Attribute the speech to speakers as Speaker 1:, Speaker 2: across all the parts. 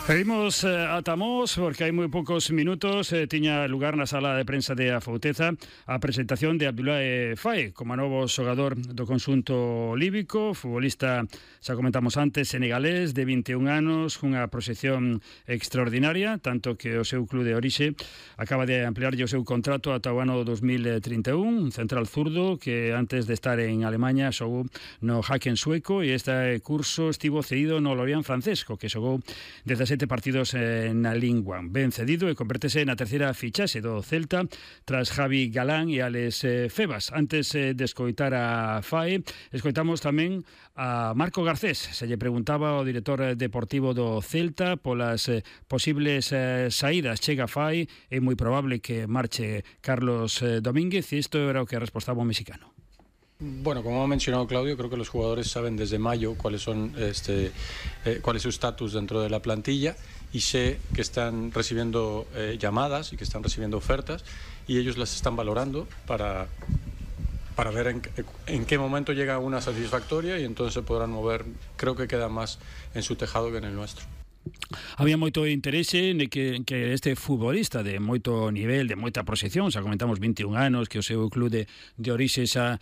Speaker 1: Pedimos ata Mos porque hai moi poucos minutos tiña lugar na sala de prensa de Afouteza a presentación de Abdoulaye Faye como novo xogador do conxunto líbico, futbolista, xa comentamos antes, senegalés de 21 anos, cunha proxección extraordinaria, tanto que o seu club de orixe acaba de ampliarlle o seu contrato ata o ano 2031, un central zurdo que antes de estar en Alemanha xogou no Haken sueco e este curso estivo cedido no Lorient francesco, que xogou 17 partidos na lingua. Ben cedido e convertese na terceira fichaxe do Celta tras Javi Galán e Alex Febas. Antes de escoitar a Faye, escoitamos tamén a Marco Garcés. Se lle preguntaba ao director deportivo do Celta polas posibles saídas. Chega Faye, é moi probable que marche Carlos Domínguez, e isto era o que respostaba o mexicano.
Speaker 2: Bueno, como ha mencionado Claudio, creo que los jugadores saben desde mayo cuál es su estatus dentro de la plantilla, y sé que están recibiendo llamadas y que están recibiendo ofertas, y ellos las están valorando para ver en qué momento llega una satisfactoria, y entonces se podrán mover. Creo que queda más en su tejado que en el nuestro.
Speaker 1: Había moito interese en que este futbolista de moito nivel, de moita proxección, xa comentamos 21 anos, que o seu club de orixe xa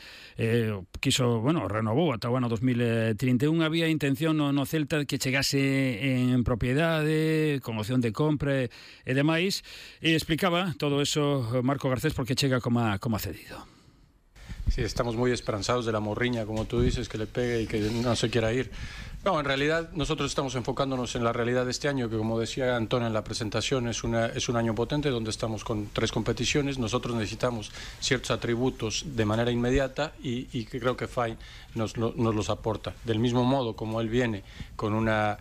Speaker 1: renovou ata o ano 2031, había intención no Celta que chegase en propiedade, con opción de compra e demais, e explicaba todo eso Marco Garcés porque chega como cedido.
Speaker 2: Sí, estamos muy esperanzados de la morriña, como tú dices, que le pegue y que no se quiera ir. No, en realidad nosotros estamos enfocándonos en la realidad de este año, que como decía Antonio en la presentación, es un año potente donde estamos con 3 competiciones. Nosotros necesitamos ciertos atributos de manera inmediata y que creo que Faye nos los aporta. Del mismo modo como él viene con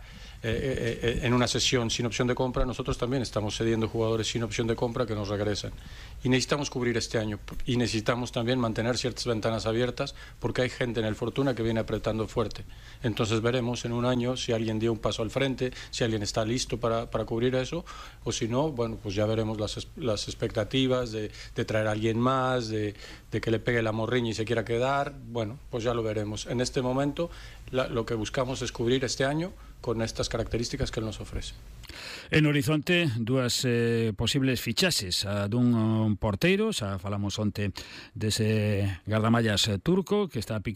Speaker 2: en una sesión sin opción de compra, nosotros también estamos cediendo jugadores sin opción de compra que nos regresan. Y necesitamos cubrir este año, y necesitamos también mantener ciertas ventanas abiertas, porque hay gente en el Fortuna que viene apretando fuerte. Entonces veremos en un año si alguien dio un paso al frente, si alguien está listo para cubrir eso, o si no, bueno, pues ya veremos las expectativas de traer a alguien más, de que le pegue la morriña y se quiera quedar. Bueno, pues ya lo veremos. En este momento lo que buscamos es cubrir este año con estas características que él nos ofrece.
Speaker 1: En horizonte, dúas posibles fichaxes, a dun porteiro, xa falamos onte dese gardamallas turco que está